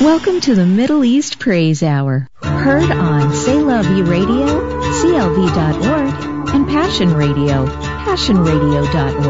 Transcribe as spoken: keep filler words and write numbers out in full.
Welcome to the Middle East Praise Hour, heard on C'est La Vie Radio, C L V dot org, and Passion Radio, passion radio dot org.